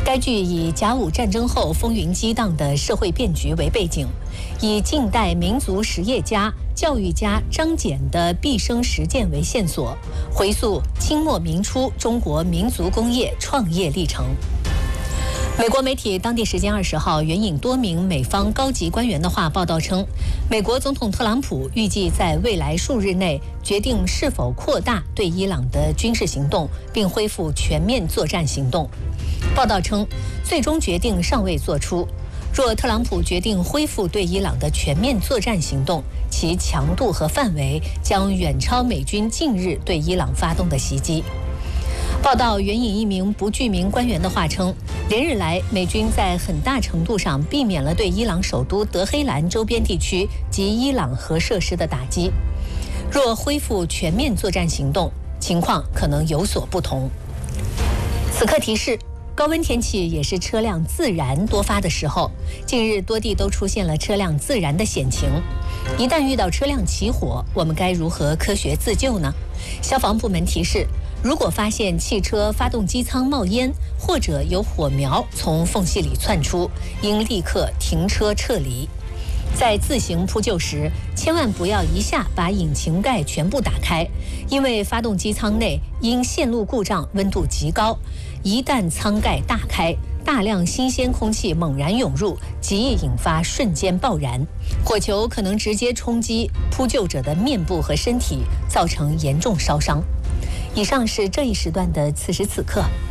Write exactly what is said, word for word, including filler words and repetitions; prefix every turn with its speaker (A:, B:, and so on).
A: 该剧以甲午战争后风云激荡的社会变局为背景，以近代民族实业家、教育家张謇的毕生实践为线索，回溯清末民初中国民族工业创业历程。美国媒体当地时间二十号援引多名美方高级官员的话报道称，美国总统特朗普预计在未来数日内决定是否扩大对伊朗的军事行动，并恢复全面作战行动。报道称，最终决定尚未作出。若特朗普决定恢复对伊朗的全面作战行动，其强度和范围将远超美军近日对伊朗发动的袭击。报道援引一名不具名官员的话称，连日来美军在很大程度上避免了对伊朗首都德黑兰周边地区及伊朗核设施的打击。若恢复全面作战行动，情况可能有所不同。此刻提示，高温天气也是车辆自燃多发的时候，近日多地都出现了车辆自燃的险情。一旦遇到车辆起火，我们该如何科学自救呢？消防部门提示，如果发现汽车发动机舱冒烟，或者有火苗从缝隙里窜出，应立刻停车撤离。在自行扑救时，千万不要一下把引擎盖全部打开，因为发动机舱内因线路故障温度极高，一旦舱盖大开，大量新鲜空气猛然涌入，极易引发瞬间爆燃，火球可能直接冲击扑救者的面部和身体，造成严重烧伤。以上是这一时段的此时此刻。